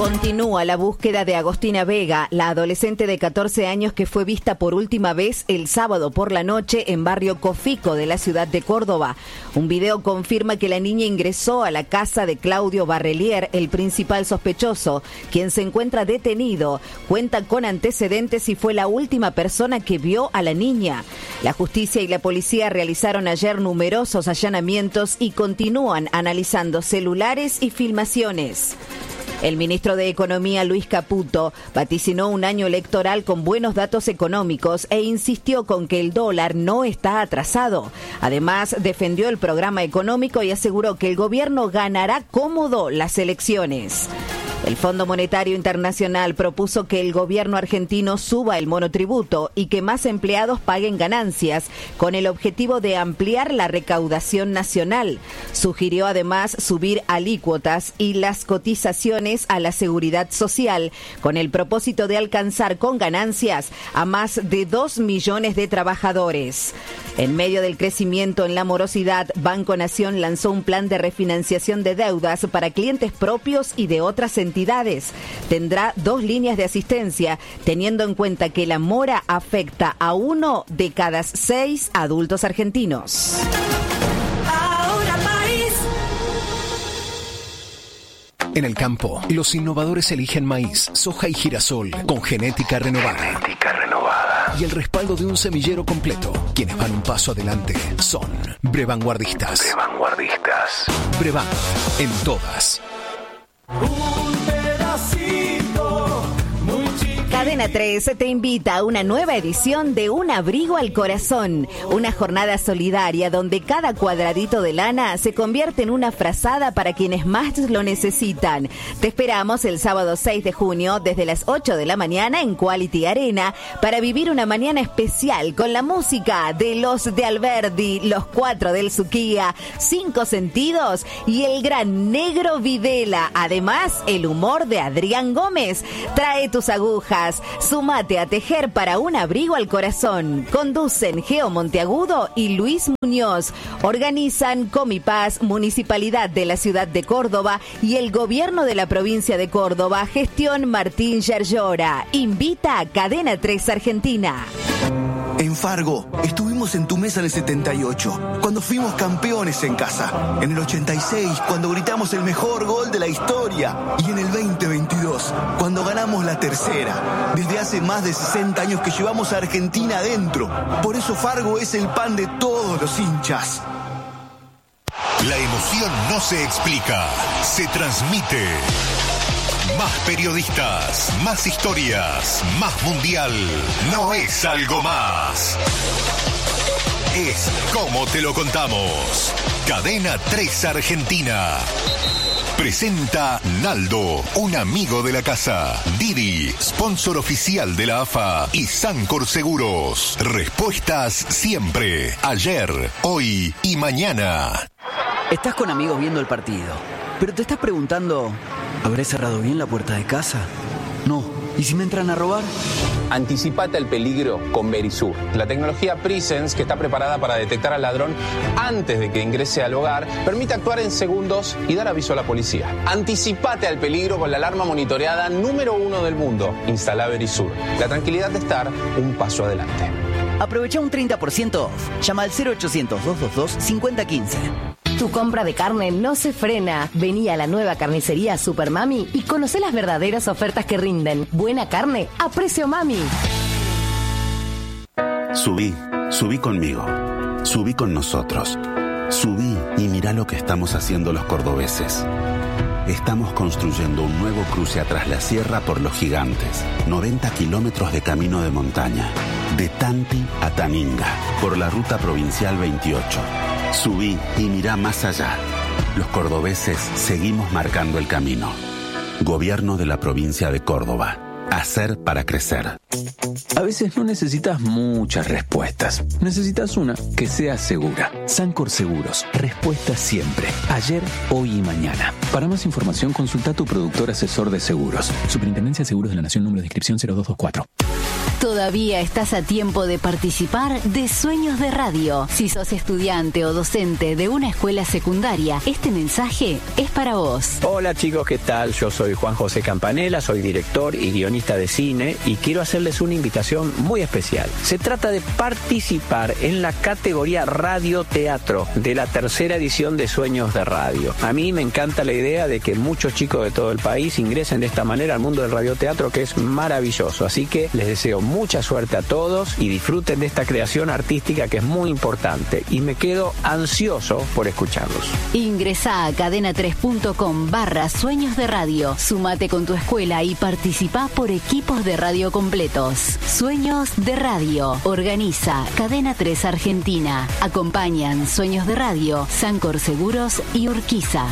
Continúa la búsqueda de Agostina Vega, la adolescente de 14 años que fue vista por última vez el sábado por la noche en barrio Cofico de la ciudad de Córdoba. Un video confirma que la niña ingresó a la casa de Claudio Barrelier, el principal sospechoso, quien se encuentra detenido, cuenta con antecedentes y fue la última persona que vio a la niña. La justicia y la policía realizaron ayer numerosos allanamientos y continúan analizando celulares y filmaciones. El ministro de Economía, Luis Caputo, vaticinó un año electoral con buenos datos económicos e insistió con que el dólar no está atrasado. Además, defendió el programa económico y aseguró que el gobierno ganará cómodo las elecciones. El Fondo Monetario Internacional propuso que el gobierno argentino suba el monotributo y que más empleados paguen ganancias, con el objetivo de ampliar la recaudación nacional. Sugirió además subir alícuotas y las cotizaciones a la seguridad social, con el propósito de alcanzar con ganancias a más de 2 millones de trabajadores. En medio del crecimiento en la morosidad, Banco Nación lanzó un plan de refinanciación de deudas para clientes propios y de otras entidades. Tendrá 2 líneas de asistencia, teniendo en cuenta que la mora afecta a 1 de cada 6 adultos argentinos. En el campo, los innovadores eligen maíz, soja y girasol con genética renovada. Y el respaldo de un semillero completo. Quienes van un paso adelante son Brevanguardistas. Brevan, en todas. Cadena 3 te invita a una nueva edición de Un Abrigo al Corazón, una jornada solidaria donde cada cuadradito de lana se convierte en una frazada para quienes más lo necesitan. Te esperamos el sábado 6 de junio desde las 8 de la mañana en Quality Arena para vivir una mañana especial con la música de Los de Alberdi, Los 4 del Suquía, 5 Sentidos y el gran Negro Videla. Además, el humor de Adrián Gómez. Trae tus agujas. Sumate a tejer para Un Abrigo al Corazón. Conducen Geo Monteagudo y Luis Muñoz. Organizan Comipaz, Municipalidad de la Ciudad de Córdoba y el Gobierno de la Provincia de Córdoba. Gestión Martín Yerllora. Invita a Cadena 3 Argentina. En Fargo, estuvimos en tu mesa en el 78, cuando fuimos campeones en casa. En el 86, cuando gritamos el mejor gol de la historia. Y en el 2022, cuando ganamos la tercera. Desde hace más de 60 años que llevamos a Argentina adentro. Por eso Fargo es el pan de todos los hinchas. La emoción no se explica, se transmite. Más periodistas, más historias, más mundial. No es algo más. Es como te lo contamos. Cadena 3 Argentina. Presenta Naldo, un amigo de la casa. Didi, sponsor oficial de la AFA. Y Sancor Seguros. Respuestas siempre. Ayer, hoy y mañana. Estás con amigos viendo el partido, pero te estás preguntando, ¿habré cerrado bien la puerta de casa? No. ¿Y si me entran a robar? Anticipate al peligro con Verisur, la tecnología Presence que está preparada para detectar al ladrón antes de que ingrese al hogar, permite actuar en segundos y dar aviso a la policía. Anticipate al peligro con la alarma monitoreada número 1 del mundo. Instala Verisur, la tranquilidad de estar un paso adelante. Aprovecha un 30% off. Llama al 0800-222-5015. Tu compra de carne no se frena. Vení a la nueva carnicería Super Mami y conocé las verdaderas ofertas que rinden. Buena carne a precio mami. Subí conmigo. Subí con nosotros. Subí y mirá lo que estamos haciendo los cordobeses. Estamos construyendo un nuevo cruce a Tras la Sierra por Los Gigantes. 90 kilómetros de camino de montaña. De Tanti a Taninga. Por la ruta provincial 28. Subí y mirá más allá. Los cordobeses seguimos marcando el camino. Gobierno de la provincia de Córdoba. Hacer para crecer. A veces no necesitas muchas respuestas. Necesitas una que sea segura. Sancor Seguros. Respuesta siempre. Ayer, hoy y mañana. Para más información, consulta a tu productor asesor de seguros. Superintendencia de Seguros de la Nación, número de inscripción 0224. Todavía estás a tiempo de participar de Sueños de Radio. Si sos estudiante o docente de una escuela secundaria, este mensaje es para vos. Hola chicos, ¿qué tal? Yo soy Juan José Campanella, soy director y guionista de cine y quiero hacerles una invitación muy especial. Se trata de participar en la categoría Radio Teatro de la tercera edición de Sueños de Radio. A mí me encanta la idea de que muchos chicos de todo el país ingresen de esta manera al mundo del radioteatro, que es maravilloso. Así que les deseo mucha suerte a todos y disfruten de esta creación artística que es muy importante. Y me quedo ansioso por escucharlos. Ingresá a cadena3.com/Sueños de Radio. Sumate con tu escuela y participá por equipos de radio completos. Sueños de Radio. Organiza Cadena 3 Argentina. Acompañan Sueños de Radio, Sancor Seguros y Urquiza.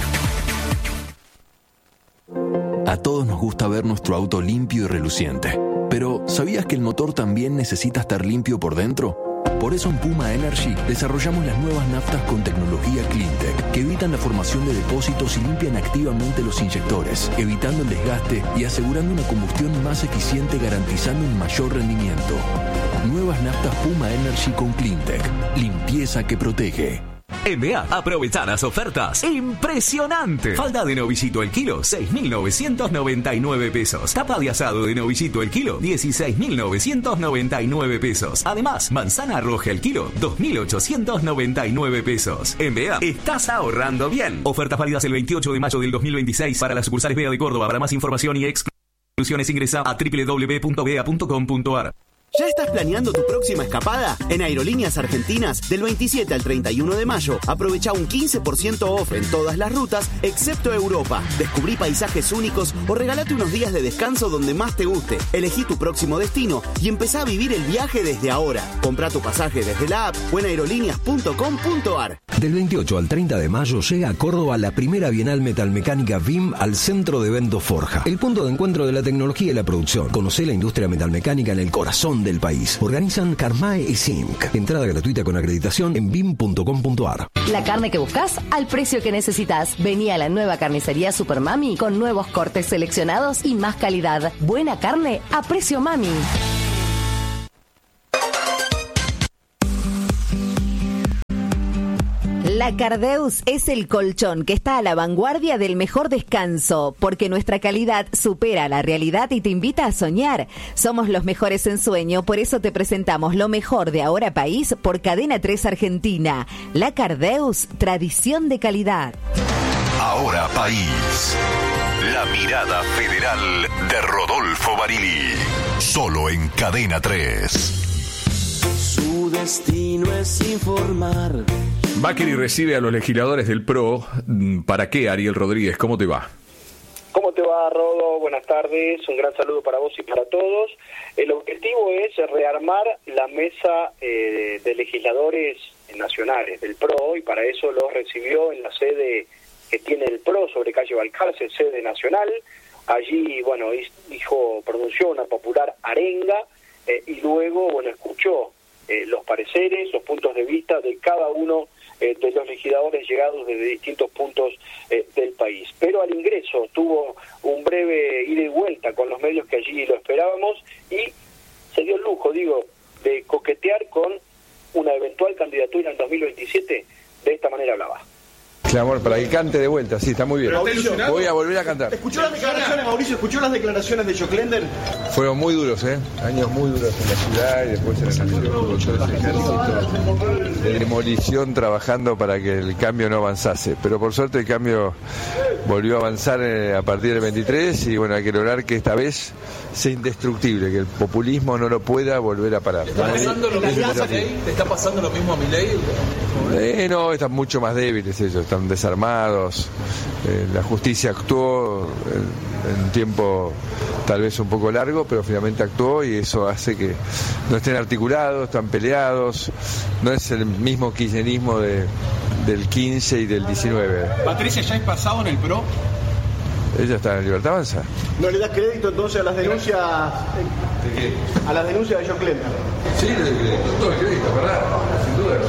A todos nos gusta ver nuestro auto limpio y reluciente. Pero, ¿sabías que el motor también necesita estar limpio por dentro? Por eso en Puma Energy desarrollamos las nuevas naftas con tecnología CleanTech, que evitan la formación de depósitos y limpian activamente los inyectores, evitando el desgaste y asegurando una combustión más eficiente, garantizando un mayor rendimiento. Nuevas naftas Puma Energy con CleanTech. Limpieza que protege. En BA, aprovechá las ofertas impresionante. Falda de novillito el kilo, 6.999 pesos. Tapa de asado de novillito el kilo, 16.999 pesos. Además, manzana roja el kilo, 2.899 pesos. En BA, estás ahorrando bien. Ofertas válidas el 28 de mayo del 2026 para las sucursales BA de Córdoba. Para más información y exclusiones ingresa a www.bea.com.ar. ¿Ya estás planeando tu próxima escapada? En Aerolíneas Argentinas, del 27 al 31 de mayo, aprovecha un 15% off en todas las rutas, excepto Europa. Descubrí paisajes únicos o regalate unos días de descanso donde más te guste. Elegí tu próximo destino y empezá a vivir el viaje desde ahora. Comprá tu pasaje desde la app o en aerolíneas.com.ar. Del 28 al 30 de mayo llega a Córdoba la primera Bienal Metalmecánica BIM al Centro de Eventos Forja, el punto de encuentro de la tecnología y la producción. Conocé la industria metalmecánica en el corazón del país. Organizan Carmae y Zinc. Entrada gratuita con acreditación en bim.com.ar. La carne que buscas al precio que necesitas. Vení a la nueva carnicería Super Mami con nuevos cortes seleccionados y más calidad. Buena carne a precio Mami. La Cardeus es el colchón que está a la vanguardia del mejor descanso, porque nuestra calidad supera la realidad y te invita a soñar. Somos los mejores en sueño, por eso te presentamos lo mejor de Ahora País por Cadena 3 Argentina. La Cardeus, tradición de calidad. Ahora País. La mirada federal de Rodolfo Barili. Solo en Cadena 3. Su destino es informar. Macri recibe a los legisladores del PRO. ¿Para qué, Ariel Rodríguez? ¿Cómo te va? ¿Cómo te va, Rodo? Buenas tardes. Un gran saludo para vos y para todos. El objetivo es rearmar la mesa de legisladores nacionales del PRO, y para eso los recibió en la sede que tiene el PRO sobre calle Balcarce, sede nacional. Allí, pronunció una popular arenga y luego, escuchó los pareceres, los puntos de vista de cada uno de los legisladores llegados desde distintos puntos del país. Pero al ingreso tuvo un breve ida y vuelta con los medios que allí lo esperábamos y se dio el lujo, de coquetear con una eventual candidatura en 2027. De esta manera hablaba. Clamor para que cante de vuelta, sí, está muy bien. Voy a volver a cantar. ¿Escuchó las declaraciones, Mauricio? ¿Escuchó las declaraciones de Joclender? Fueron muy duros, años muy duros en la ciudad y después en el ejército, de demolición, trabajando para que el cambio no avanzase. Pero por suerte el cambio volvió a avanzar a partir del 23 y hay que lograr que esta vez sea indestructible, que el populismo no lo pueda volver a parar. ¿Te está pasando lo mismo a Milei? No, están mucho más débiles ellos, están desarmados. La justicia actuó en un tiempo tal vez un poco largo, pero finalmente actuó y eso hace que no estén articulados, están peleados. No es el mismo kirchnerismo del 15 y del 19. ¿Patricia ya es pasado en el PRO? Ella está en Libertad Avanza. ¿No le das crédito entonces a las denuncias? ¿De qué? A las denuncias de Joclender. Sí, le doy crédito, todo el crédito, ¿verdad? Sin duda.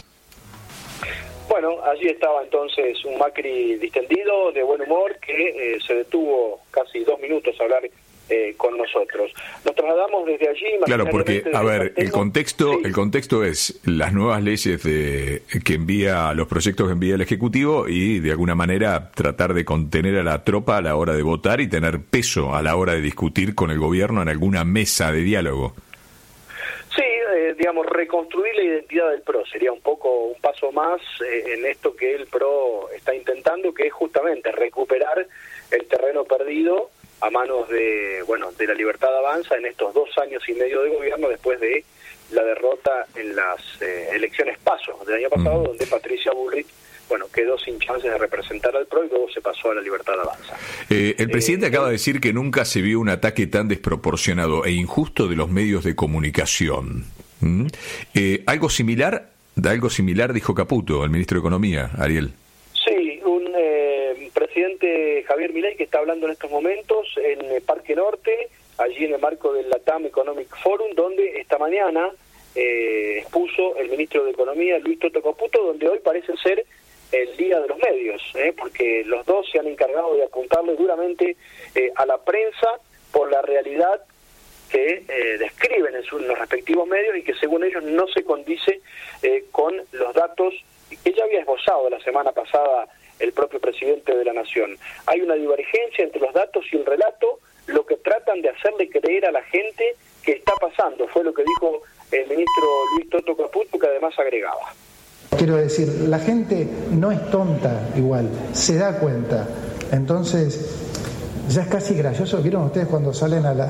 Bueno, allí estaba entonces un Macri distendido, de buen humor, que se detuvo casi 2 minutos a hablar con nosotros. Nos trasladamos desde allí. Claro, porque, a ver, el contexto es las nuevas leyes que envía, los proyectos que envía el Ejecutivo y de alguna manera tratar de contener a la tropa a la hora de votar y tener peso a la hora de discutir con el gobierno en alguna mesa de diálogo. Sí, digamos, reconstruir la identidad del PRO sería un poco un paso más en esto que el PRO está intentando, que es justamente recuperar el terreno perdido a manos de la Libertad Avanza en estos 2 años y medio de gobierno después de la derrota en las elecciones PASO del año pasado, donde Patricia Bullrich quedó sin chances de representar al PRO y luego se pasó a la Libertad Avanza. El presidente acaba de decir que nunca se vio un ataque tan desproporcionado e injusto de los medios de comunicación. Algo similar dijo Caputo, el ministro de Economía, Ariel. Sí, un presidente Javier Milei que está hablando en estos momentos en el Parque Norte, allí en el marco del LATAM Economic Forum, donde esta mañana expuso el ministro de Economía, Luis Toto Caputo, donde hoy parece ser el día de los medios, porque los dos se han encargado de apuntarle duramente a la prensa por la realidad que describen en los respectivos medios y que según ellos no se condice con los datos que ya había esbozado la semana pasada el propio presidente de la Nación. Hay una divergencia entre los datos y el relato, lo que tratan de hacerle creer a la gente que está pasando, fue lo que dijo el ministro Luis Toto Caputo, que además agregaba. Quiero decir, la gente no es tonta igual, se da cuenta. Entonces, ya es casi gracioso. ¿Vieron ustedes cuando salen a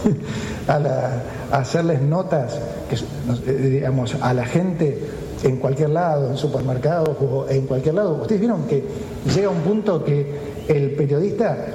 hacerles notas digamos, a la gente en cualquier lado, en supermercados o en cualquier lado? Ustedes vieron que llega un punto que el periodista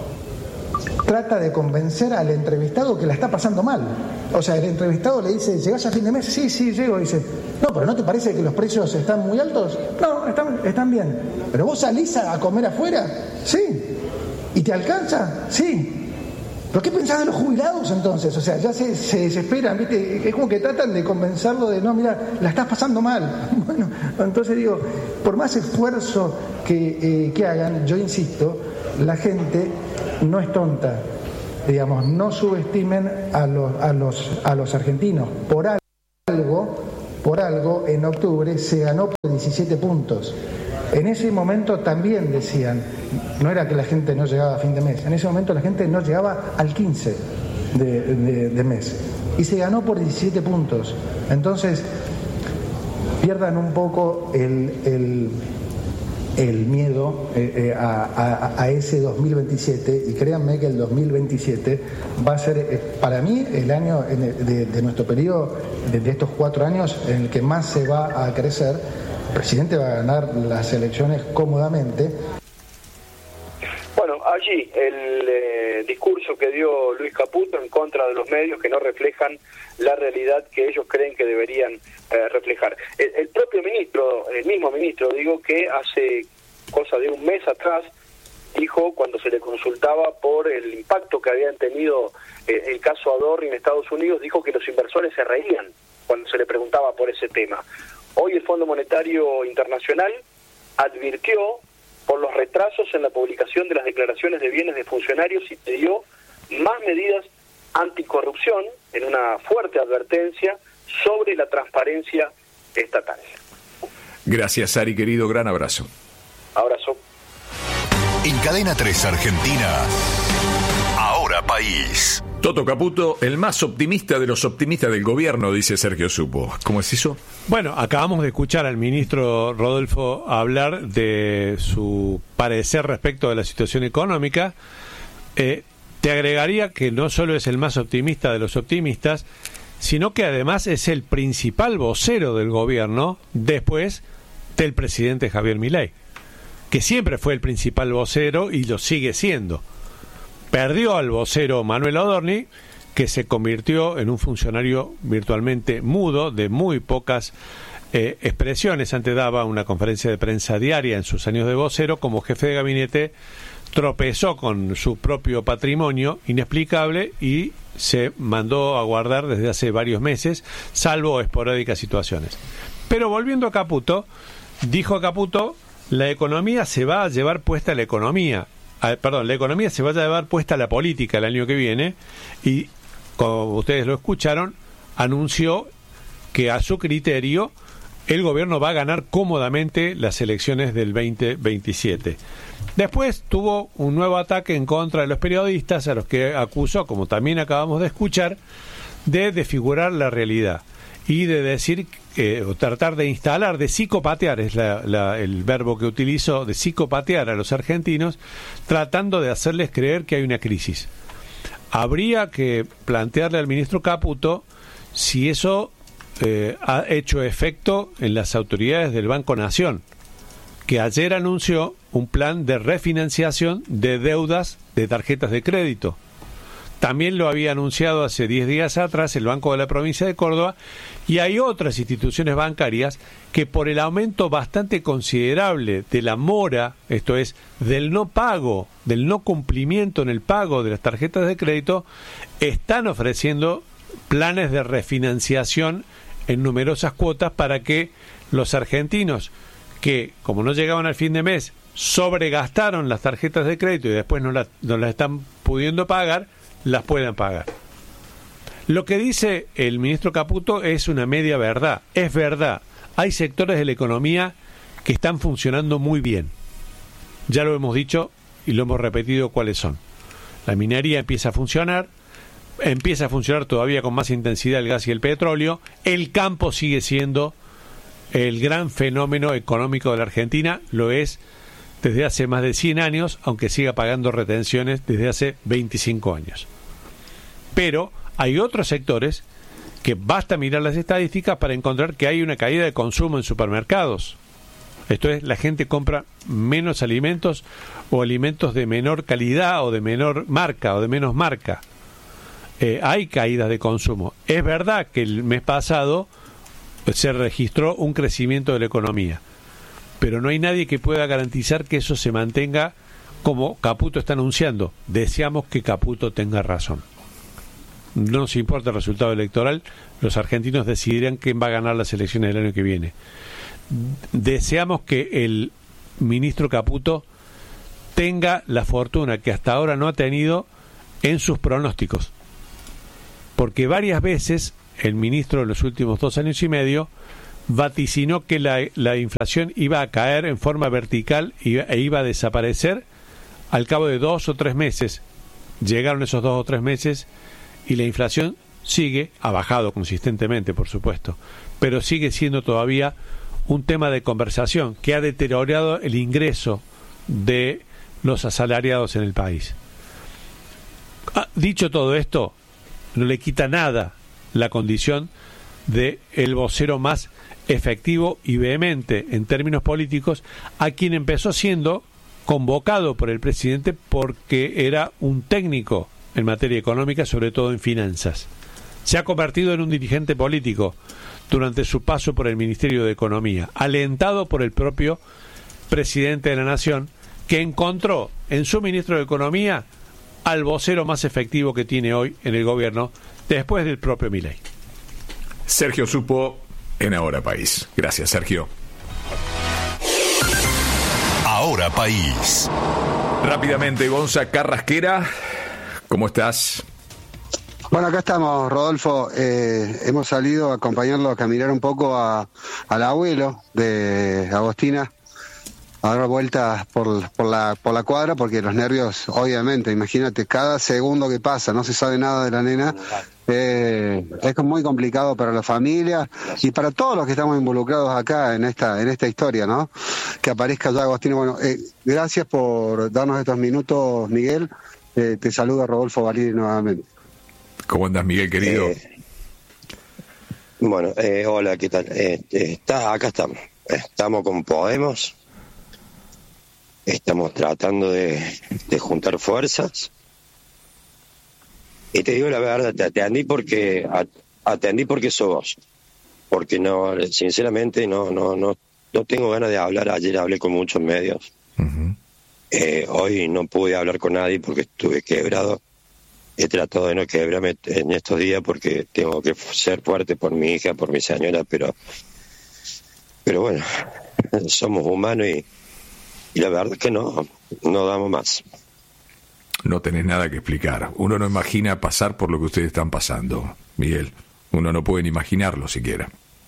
trata de convencer al entrevistado que la está pasando mal. O sea, el entrevistado le dice, ¿llegás a fin de mes? Sí, llego. Dice, no, pero ¿no te parece que los precios están muy altos? No, están bien. ¿Pero vos salís a comer afuera? Sí. ¿Y te alcanza? Sí. ¿Pero qué pensás de los jubilados entonces? O sea, ya se desesperan, ¿viste? Es como que tratan de convencerlo de, no, mira, la estás pasando mal. Bueno, entonces digo, por más esfuerzo que hagan, yo insisto, la gente no es tonta. Digamos, no subestimen a los argentinos. Por algo, en octubre se ganó por 17 puntos. En ese momento también decían, no era que la gente no llegaba a fin de mes, en ese momento la gente no llegaba al 15 de mes. Y se ganó por 17 puntos. Entonces, pierdan un poco el miedo a ese 2027, y créanme que el 2027 va a ser para mí el año de nuestro periodo, de estos 4 años, en el que más se va a crecer. El presidente va a ganar las elecciones cómodamente. Bueno, allí el discurso que dio Luis Caputo en contra de los medios que no reflejan la realidad que ellos creen que deberían reflejar. El propio ministro, el mismo ministro, digo, que hace cosa de un mes atrás dijo, cuando se le consultaba por el impacto que habían tenido el caso Adorni en Estados Unidos, dijo que los inversores se reían cuando se le preguntaba por ese tema. Hoy el Fondo Monetario Internacional advirtió por los retrasos en la publicación de las declaraciones de bienes de funcionarios y pidió más medidas anticorrupción en una fuerte advertencia sobre la transparencia estatal. Gracias, Ari, querido, gran abrazo. Abrazo. En Cadena 3 Argentina, Ahora País. Toto Caputo, el más optimista de los optimistas del gobierno, dice Sergio Supo. ¿Cómo es eso? Bueno, acabamos de escuchar al ministro Rodolfo hablar de su parecer respecto de la situación económica. Te agregaría que no solo es el más optimista de los optimistas, sino que además es el principal vocero del gobierno después del presidente Javier Milei, que siempre fue el principal vocero y lo sigue siendo. Perdió al vocero Manuel Adorni, que se convirtió en un funcionario virtualmente mudo, de muy pocas expresiones. Antes daba una conferencia de prensa diaria en sus años de vocero. Como jefe de gabinete tropezó con su propio patrimonio inexplicable y se mandó a guardar desde hace varios meses, salvo esporádicas situaciones. Pero volviendo a Caputo, dijo Caputo, la economía se va a llevar puesta la economía se va a llevar puesta la política el año que viene, y como ustedes lo escucharon, anunció que a su criterio el gobierno va a ganar cómodamente las elecciones del 2027. Después tuvo un nuevo ataque en contra de los periodistas, a los que acusó, como también acabamos de escuchar, de desfigurar la realidad y de decir, o tratar de instalar, de psicopatear, es el verbo que utilizó, de psicopatear a los argentinos, tratando de hacerles creer que hay una crisis. Habría que plantearle al ministro Caputo si eso ha hecho efecto en las autoridades del Banco Nación, que ayer anunció un plan de refinanciación de deudas de tarjetas de crédito. También lo había anunciado hace 10 días atrás el Banco de la Provincia de Córdoba, y hay otras instituciones bancarias que, por el aumento bastante considerable de la mora, esto es, del no pago, del no cumplimiento en el pago de las tarjetas de crédito, están ofreciendo planes de refinanciación en numerosas cuotas para que los argentinos que, como no llegaban al fin de mes, sobregastaron las tarjetas de crédito y después no las están pudiendo pagar, las puedan pagar. Lo que dice el ministro Caputo es una media verdad. Es verdad, hay sectores de la economía que están funcionando muy bien. Ya lo hemos dicho y lo hemos repetido cuáles son. La minería empieza a funcionar todavía con más intensidad el gas y el petróleo. El campo sigue siendo el gran fenómeno económico de la Argentina, lo es desde hace más de 100 años, aunque siga pagando retenciones desde hace 25 años. Pero hay otros sectores que basta mirar las estadísticas para encontrar que hay una caída de consumo en supermercados. Esto es, la gente compra menos alimentos o alimentos de menor calidad o de menor marca o de menos marca. Hay caídas de consumo. Es verdad que el mes pasado se registró un crecimiento de la economía, pero no hay nadie que pueda garantizar que eso se mantenga como Caputo está anunciando. Deseamos que Caputo tenga razón. No nos importa el resultado electoral, los argentinos decidirán quién va a ganar las elecciones del año que viene. Deseamos que el ministro Caputo tenga la fortuna que hasta ahora no ha tenido en sus pronósticos, porque varias veces el ministro en los últimos 2 años y medio vaticinó que la inflación iba a caer en forma vertical e iba a desaparecer al cabo de 2 o 3 meses. Llegaron esos 2 o 3 meses y la inflación ha bajado consistentemente, por supuesto, pero sigue siendo todavía un tema de conversación que ha deteriorado el ingreso de los asalariados en el país. Dicho todo esto, no le quita nada la condición de el vocero más efectivo y vehemente en términos políticos, a quien empezó siendo convocado por el presidente porque era un técnico en materia económica, sobre todo en finanzas. Se ha convertido en un dirigente político durante su paso por el Ministerio de Economía, alentado por el propio presidente de la Nación, que encontró en su ministro de Economía al vocero más efectivo que tiene hoy en el gobierno, después del propio Milei. Sergio Supo en Ahora País. Gracias, Sergio. Ahora País. Rápidamente, Gonza Carrasquera, ¿cómo estás? Bueno, acá estamos, Rodolfo. Hemos salido a acompañarlo a caminar un poco al abuelo de Agostina, a dar vueltas por la cuadra, porque los nervios, obviamente, imagínate, cada segundo que pasa, no se sabe nada de la nena, es muy complicado para la familia y para todos los que estamos involucrados acá en esta historia, ¿no? Que aparezca ya Agostina. Bueno, gracias por darnos estos minutos, Miguel. Te saluda Rodolfo Valiri nuevamente. ¿Cómo andas, Miguel, querido? Bueno, hola, ¿qué tal? Acá estamos. Estamos con Podemos. Estamos tratando de juntar fuerzas. Y te digo la verdad, te atendí porque sos vos. Porque no, sinceramente, no tengo ganas de hablar. Ayer hablé con muchos medios. Uh-huh. Hoy no pude hablar con nadie porque estuve quebrado. He tratado de no quebrarme en estos días porque tengo que ser fuerte por mi hija, por mi señora, pero bueno, somos humanos y la verdad es que no damos más. No tenés nada que explicar. Uno no imagina pasar por lo que ustedes están pasando, Miguel. Uno no puede ni imaginarlo siquiera.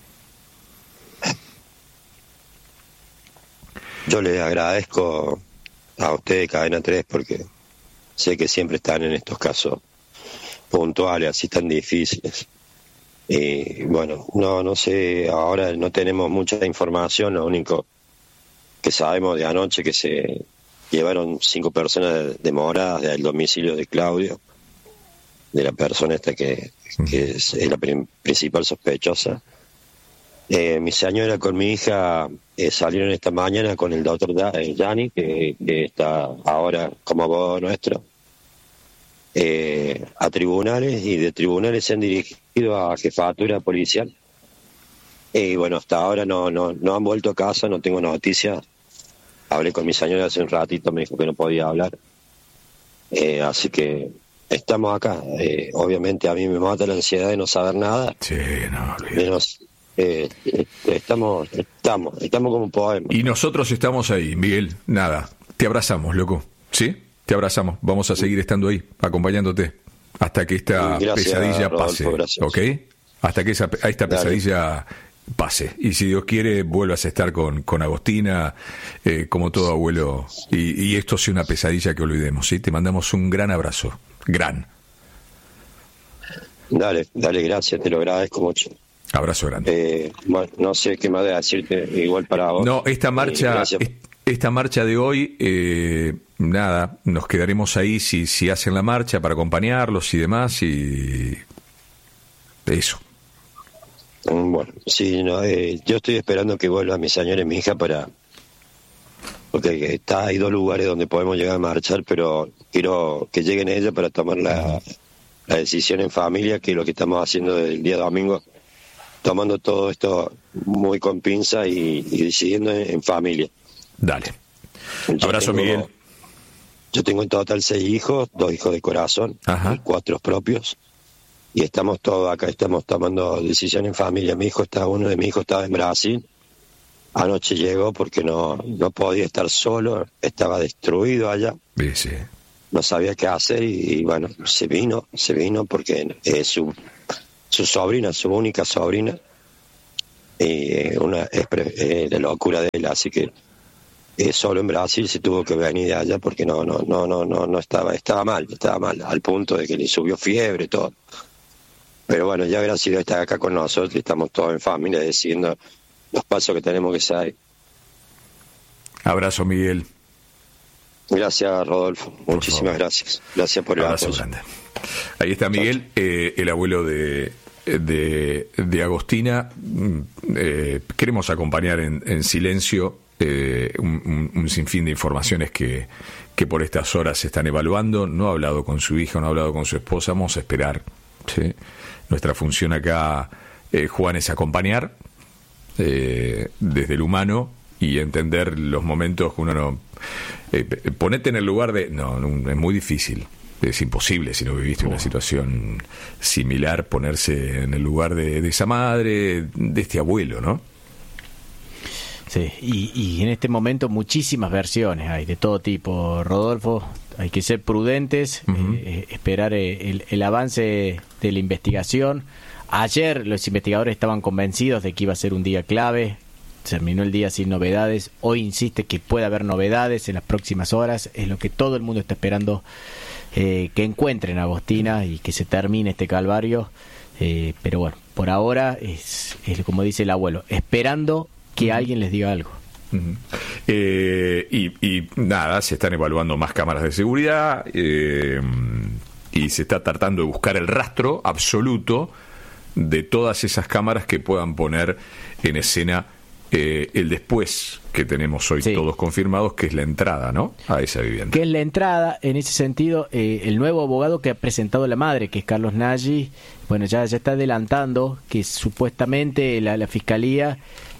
Yo le agradezco a ustedes, Cadena 3, porque sé que siempre están en estos casos puntuales, así tan difíciles. Y bueno, no sé, ahora no tenemos mucha información, lo único que sabemos de anoche que se llevaron 5 personas demoradas del domicilio de Claudio, de la persona esta que es la principal sospechosa. Mi señora con mi hija salieron esta mañana con el doctor Gianni, que está ahora como abogado nuestro, a tribunales, y de tribunales se han dirigido a jefatura policial. Y bueno, hasta ahora no han vuelto a casa, no tengo noticias. Hablé con mi señora hace un ratito, me dijo que no podía hablar. Así que estamos acá. Obviamente a mí me mata la ansiedad de no saber nada. Sí, no, estamos como podemos. Y nosotros estamos ahí, Miguel. Nada, te abrazamos, loco. ¿Sí? Te abrazamos. Vamos a seguir estando ahí, acompañándote, hasta que esta pesadilla pase. Rodolfo, ¿ok? Hasta que esta pesadilla pase. Y si Dios quiere, vuelvas a estar con Agostina, como todo abuelo. Y esto sea una pesadilla que olvidemos, ¿sí? Te mandamos un gran abrazo. Gran. Dale, gracias, te lo agradezco mucho. Abrazo grande. Bueno, no sé qué más de decirte, igual para vos. No, esta marcha de hoy, nada, nos quedaremos ahí si hacen la marcha para acompañarlos y demás, y eso. Bueno, sí, yo estoy esperando que vuelva mi señora y mi hija porque hay 2 lugares donde podemos llegar a marchar, pero quiero que lleguen ellas para tomar la decisión en familia, que es lo que estamos haciendo desde el día domingo, tomando todo esto muy con pinza y decidiendo en familia. Dale. Abrazo, Miguel. Yo tengo en total 6 hijos, 2 hijos de corazón, y 4 propios. Y estamos todos acá, estamos tomando decisión en familia. Uno de mis hijos estaba en Brasil. Anoche llegó porque no podía estar solo, estaba destruido allá. Sí. No sabía qué hacer y bueno, se vino porque es su sobrina, su única sobrina, y es la locura de él, así que solo en Brasil se tuvo que venir de allá porque no estaba mal, al punto de que le subió fiebre, todo. Pero bueno, ya gracias a Dios está acá con nosotros y estamos todos en familia decidiendo los pasos que tenemos que hacer. Abrazo, Miguel. Gracias, Rodolfo. Muchísimas gracias. Gracias por el apoyo. Grande. Ahí está Miguel, el abuelo de Agostina. Queremos acompañar en silencio un sinfín de informaciones que por estas horas se están evaluando. No ha hablado con su hija, no ha hablado con su esposa. Vamos a esperar, ¿sí? Nuestra función acá, Juan, es acompañar desde el humano y entender los momentos que uno no... ponete en el lugar de... No, es muy difícil. Es imposible, si no viviste una situación similar, ponerse en el lugar de esa madre, de este abuelo, ¿no? Sí, y en este momento muchísimas versiones hay de todo tipo, Rodolfo. Hay que ser prudentes, esperar el avance de la investigación. Ayer los investigadores estaban convencidos de que iba a ser un día clave. Terminó el día sin novedades. Hoy insiste que puede haber novedades en las próximas horas. Es lo que todo el mundo está esperando, que encuentren a Agostina y que se termine este calvario. Pero bueno, por ahora es como dice el abuelo, esperando que alguien les diga algo. Y nada, se están evaluando más cámaras de seguridad y se está tratando de buscar el rastro absoluto de todas esas cámaras que puedan poner en escena el después que tenemos hoy todos confirmados, que es la entrada, ¿no?, a esa vivienda. Que es la entrada, en ese sentido, el nuevo abogado que ha presentado la madre, que es Carlos Nagy, bueno, ya está adelantando que supuestamente la Fiscalía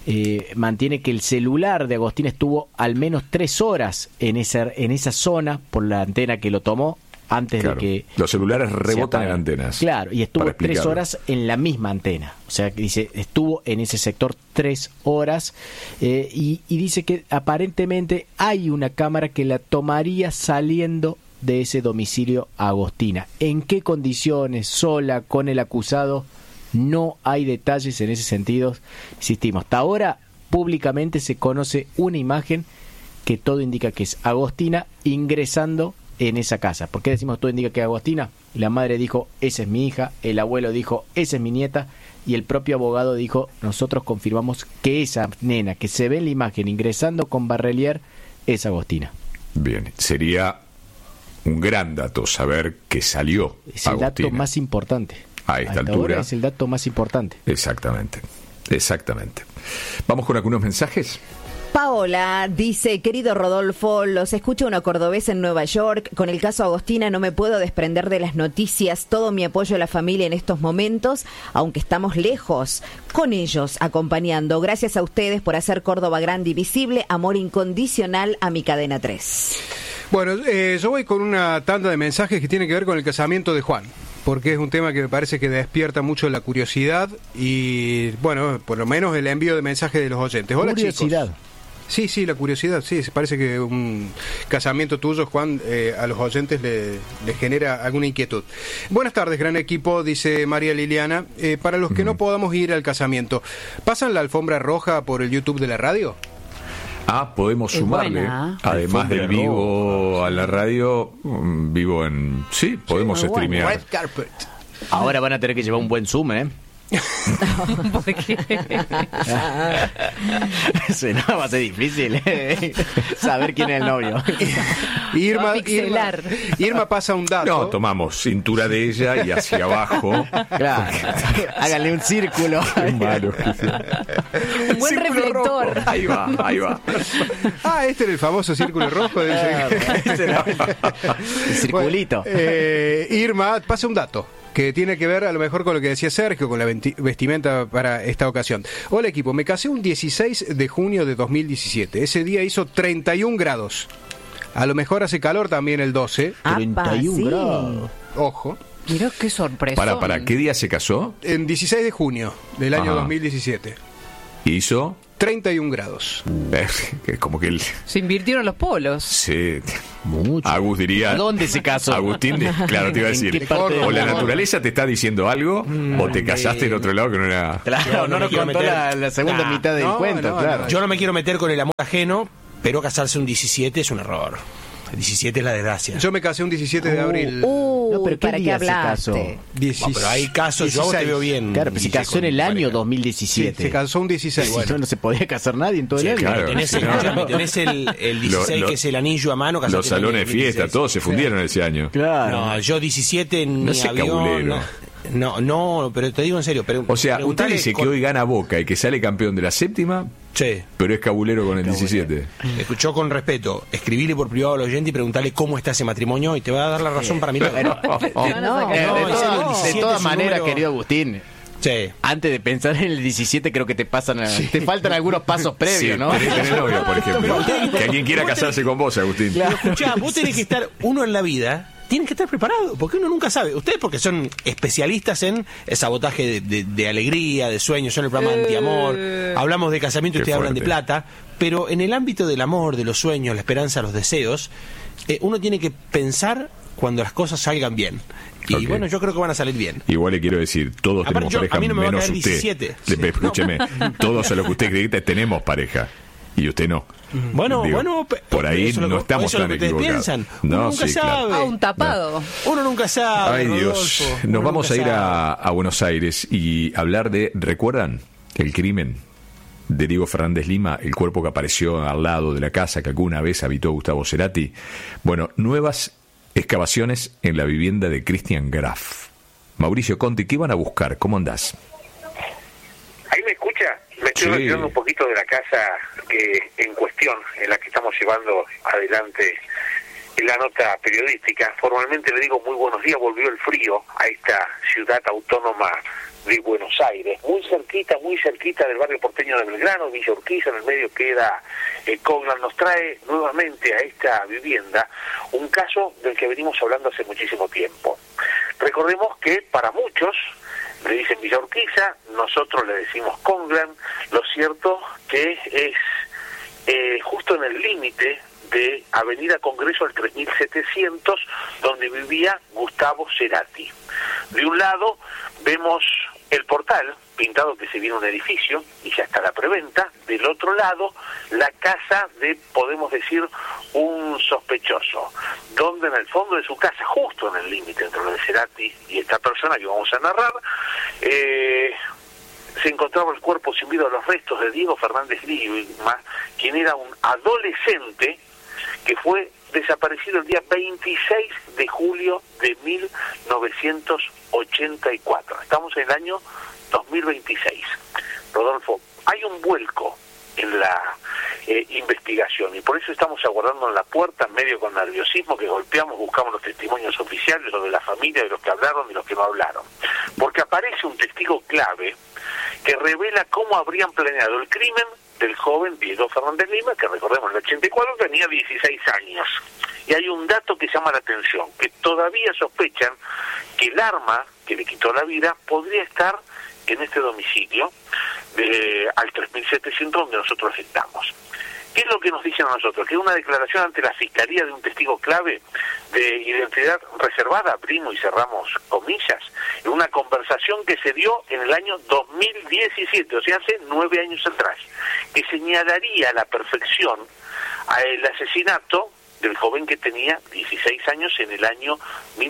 mantiene que el celular de Agostina estuvo al menos 3 horas en esa zona por la antena que lo tomó antes de que los celulares rebotan en antenas. Claro, y estuvo 3 horas en la misma antena. O sea, que dice, estuvo en ese sector 3 horas y dice que aparentemente hay una cámara que la tomaría saliendo de ese domicilio a Agostina. ¿En qué condiciones? Sola, con el acusado. No hay detalles en ese sentido. Insistimos, hasta ahora públicamente se conoce una imagen que todo indica que es Agostina ingresando en esa casa. ¿Por qué decimos todo indica que es Agostina? La madre dijo, esa es mi hija, el abuelo dijo, esa es mi nieta, y el propio abogado dijo, nosotros confirmamos que esa nena que se ve en la imagen ingresando con Barrelier es Agostina. Bien, sería un gran dato saber que salió es el Agostina. Dato más importante. A esta altura ahora es el dato más importante. Exactamente. Vamos con algunos mensajes. Paola dice, querido Rodolfo, los escucha una cordobesa en Nueva York. Con el caso Agostina no me puedo desprender de las noticias. Todo mi apoyo a la familia en estos momentos, aunque estamos lejos, con ellos acompañando. Gracias a ustedes por hacer Córdoba grande y visible. Amor incondicional a mi cadena 3. Bueno, yo voy con una tanda de mensajes que tiene que ver con el casamiento de Juan, porque es un tema que me parece que despierta mucho la curiosidad y, bueno, por lo menos el envío de mensajes de los oyentes. Hola, curiosidad. Chicos. Sí, la curiosidad, sí, parece que un casamiento tuyo, Juan, a los oyentes le genera alguna inquietud. Buenas tardes, gran equipo, dice María Liliana. Para los que no podamos ir al casamiento, ¿pasan la alfombra roja por el YouTube de la radio? Podemos sumarle, buena. Además del vivo a la radio, vivo en... Sí, podemos streamear. Red carpet. Ahora van a tener que llevar un buen Zoom, ¿eh? ¿Por qué? No, va a ser difícil saber quién es el novio. Irma pasa un dato. No, tomamos cintura de ella y hacia abajo. Claro. Háganle un círculo. Qué malo que sea. Un buen reflector. Rojo. Ahí va. Este era el famoso círculo rojo. El circulito. Bueno, Irma pasa un dato que tiene que ver a lo mejor con lo que decía Sergio, con la vestimenta para esta ocasión. Hola equipo, me casé un 16 de junio de 2017. Ese día hizo 31 grados. A lo mejor hace calor también el 12. 31 grados. Ojo. Mirá qué sorpresa. ¿Para qué día se casó? En 16 de junio del año 2017. ¿Hizo? 31 grados. Es como que se invirtieron los polos. Sí. Mucho. Agus diría... ¿Dónde se casó? Agustín, claro, te iba a decir. O la naturaleza te está diciendo algo, o te casaste en otro lado que no era... Claro, no nos contó la segunda mitad del cuento, claro. Yo no me quiero meter con el amor ajeno, pero casarse un 17 es un error. El 17 es la desgracia. Yo me casé un 17 de abril. No, pero ¿para qué hablaste? No, pero hay casos, 16. Yo te veo bien. Claro, pero se casó en el año 2017. Sí, se casó un 16. Bueno. No se podía casar nadie en todo el año. Claro, tenés el 16 que es el anillo a mano. Los salones de fiesta, todos se fundieron ese año. Claro. No, yo 17 en no mi sé, avión. Cabulero. No, pero te digo en serio. O sea, usted dice que hoy gana Boca y que sale campeón de la séptima, sí, pero es cabulero con el 17. Escuchó con respeto, escribile por privado al oyente y preguntale cómo está ese matrimonio y te va a dar la razón para mí. De todas maneras, querido Agustín, sí, antes de pensar en el 17 creo que te faltan algunos pasos previos, ¿no? Tenés novia, por ejemplo. Que alguien quiera casarse con vos, Agustín. Claro. Escuchá, vos tenés que estar uno en la vida. Tienen que estar preparados, porque uno nunca sabe. Ustedes porque son especialistas en el sabotaje de alegría, de sueños, son el programa antiamor. Hablamos de casamiento y ustedes hablan de plata. Pero en el ámbito del amor, de los sueños, la esperanza, los deseos, uno tiene que pensar cuando las cosas salgan bien. Y bueno, yo creo que van a salir bien. Igual le quiero decir, todos tenemos pareja, no menos usted. 17. Escúcheme, todos a lo que usted cree tenemos pareja. Y usted no. Bueno, por ahí no estamos tan equivocados. Uno nunca sabe. A un tapado. Uno nunca sabe. Ay, Dios. Nos vamos a ir a Buenos Aires y hablar de, ¿recuerdan el crimen de Diego Fernández Lima, el cuerpo que apareció al lado de la casa que alguna vez habitó Gustavo Cerati? Bueno, nuevas excavaciones en la vivienda de Christian Graf. Mauricio Conti, ¿qué van a buscar? ¿Cómo andás? ¿Ahí me escucha? Me estoy retirando un poquito de la casa en cuestión, en la que estamos llevando adelante la nota periodística. Formalmente le digo muy buenos días, volvió el frío a esta ciudad autónoma de Buenos Aires, muy cerquita del barrio porteño de Belgrano, Villa Urquiza, en el medio queda Coglan. Nos trae nuevamente a esta vivienda un caso del que venimos hablando hace muchísimo tiempo. Recordemos que para muchos le dicen Villa Urquiza, nosotros le decimos Coglan. Lo cierto que es justo en el límite de Avenida Congreso al 3700, donde vivía Gustavo Cerati. De un lado vemos el portal pintado que se viene un edificio y ya está la preventa. Del otro lado, la casa de, podemos decir, un sospechoso, donde en el fondo de su casa, justo en el límite entre lo de Cerati y esta persona que vamos a narrar, se encontraba el cuerpo sin vida, los restos de Diego Fernández Lima, quien era un adolescente que fue desaparecido el día 26 de julio de 1984. Estamos en el año 2026. Rodolfo, hay un vuelco en la investigación y por eso estamos aguardando en la puerta, medio con nerviosismo, que golpeamos, buscamos los testimonios oficiales, los de la familia, de los que hablaron y los que no hablaron. Porque aparece un testigo clave que revela cómo habrían planeado el crimen del joven Diego Fernández Lima, que recordemos, en el 84 tenía 16 años. Y hay un dato que llama la atención, que todavía sospechan que el arma que le quitó la vida podría estar en este domicilio al 3700 donde nosotros estamos. ¿Qué es lo que nos dicen a nosotros? Que una declaración ante la Fiscalía de un testigo clave de identidad reservada, abrimos y cerramos comillas, en una conversación que se dio en el año 2017, o sea, hace 9 años atrás, que señalaría a la perfección el asesinato del joven que tenía 16 años en el año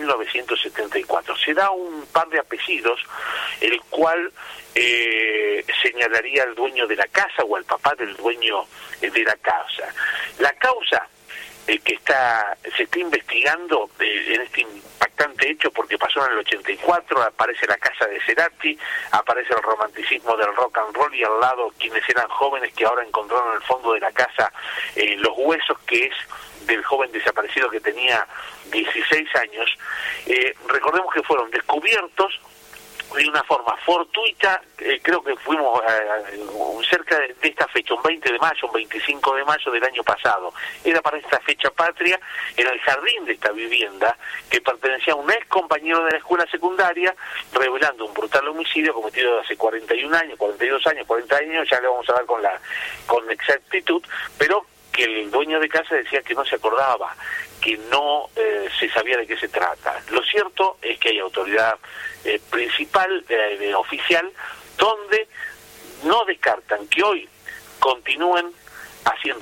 1974. Se da un par de apellidos, el cual señalaría al dueño de la casa o al papá del dueño de la casa. La causa que se está investigando en este impactante hecho, porque pasó en el 84, aparece la casa de Cerati, aparece el romanticismo del rock and roll y al lado quienes eran jóvenes que ahora encontraron en el fondo de la casa los huesos, que es del joven desaparecido que tenía 16 años. Recordemos que fueron descubiertos de una forma fortuita, creo que fuimos cerca de esta fecha, un 20 de mayo, un 25 de mayo del año pasado. Era para esta fecha patria, en el jardín de esta vivienda, que pertenecía a un ex compañero de la escuela secundaria, revelando un brutal homicidio cometido hace 41 años, 42 años, 40 años, ya le vamos a dar con exactitud, pero que el dueño de casa decía que no se acordaba, que no se sabía de qué se trata. Lo cierto es que hay autoridad principal, oficial, donde no descartan que hoy continúen haciendo